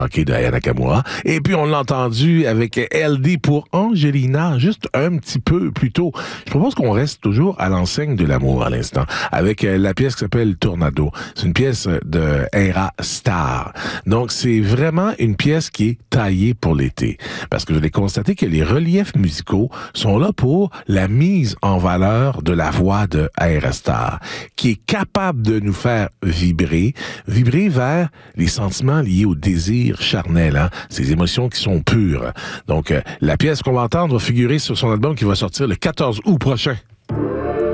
OK, de Aya Nakamura. Et puis, on l'a entendu avec LD pour Angelina, juste un petit peu plus tôt. Je propose qu'on reste toujours à l'enseigne de l'amour à l'instant, avec la pièce qui s'appelle Tornado. C'est une pièce de Era Star. Donc, c'est vraiment une pièce qui est taillée pour l'été. Parce que vous allez constater que les reliefs musicaux sont là pour la mise en valeur de la voix de Era Star, qui est capable de nous faire vibrer vers les sentiments liés au désir charnel, hein? Ces émotions qui sont pures. Donc, la pièce qu'on va entendre va figurer sur son album qui va sortir le 14 août prochain.